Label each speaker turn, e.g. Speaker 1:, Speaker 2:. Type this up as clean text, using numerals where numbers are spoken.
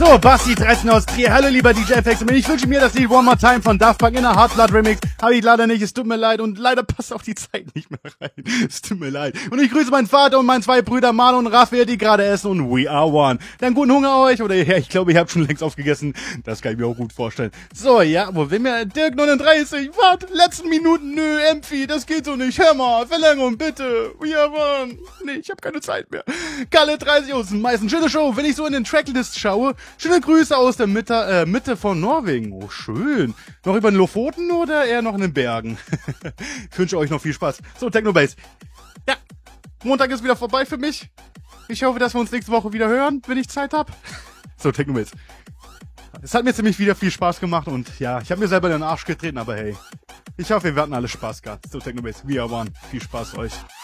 Speaker 1: So, Basti 13 aus Trier. Hallo lieber DJ FX. Ich wünsche mir das Lied One More Time von Daft Punk in der Hard Blood Remix. Habe ich leider nicht, es tut mir leid. Und leider passt auch die Zeit nicht mehr rein. Es tut mir leid. Und ich grüße meinen Vater und meine zwei Brüder Marlon und Raphael, die gerade essen. Und we are one. Dann guten Hunger euch. Oder ja, ich glaube, ihr habt schon längst aufgegessen. Das kann ich mir auch gut vorstellen. So, ja, wo will mir Dirk 39? Warte, letzten Minuten. Nö, Empfi, das geht so nicht. Hör mal, Verlängerung, bitte. We are one. Nee, ich habe keine Zeit mehr. Kalle 30 aus dem Meißen. Schöne Show, wenn ich so in den Tracklist schaue. Schöne Grüße aus der Mitte von Norwegen. Oh, schön. Noch über den Lofoten oder eher noch in den Bergen? Ich wünsche euch noch viel Spaß. So, Technobase. Ja, Montag ist wieder vorbei für mich. Ich hoffe, dass wir uns nächste Woche wieder hören, wenn ich Zeit habe. So, Technobase. Es hat mir ziemlich wieder viel Spaß gemacht und ja, ich habe mir selber in den Arsch getreten, aber hey. Ich hoffe, wir hatten alle Spaß gehabt. So, Technobase, we are one. Viel Spaß euch.